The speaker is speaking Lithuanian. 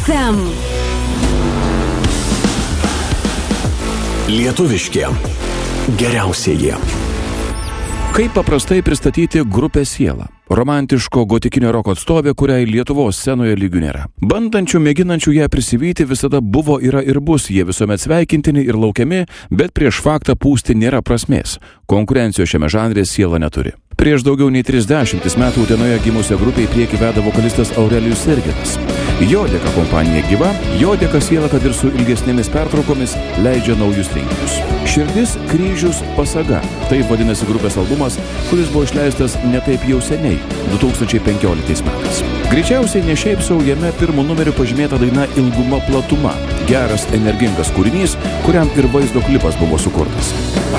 FM. Lietuviški geriausieji. Kaip paprastai pristatyti grupę Siela? Romantiško gotikinio roko atstovė, kuriai Lietuvos scenoje lygių nėra. Bandančių, mėginančių ją prisivyti visada buvo, yra ir bus. Jie visuomet sveikintini ir laukiami, bet prieš faktą pūsti nėra prasmės. Konkurencijos šiame žanre Siela neturi. Prieš daugiau nei 30 metų Utenoje gimusią grupę į priekį veda vokalistas Aurelijus Sergedas. Jo dėka kompanija gyva, jo dėka Siela, kad ir su ilgesnėmis pertraukomis, leidžia naujus rinkinius. Širdis, kryžius, pasaga. Taip vadinasi grupės albumas, kuris buvo išleistas ne taip jau seniai, 2015 metais. Greičiausiai ne šiaip sau jame pirmu numeriu pažymėta daina Ilguma platuma. Geras, energingas kūrinys, kuriam ir vaizdo klipas buvo sukurtas.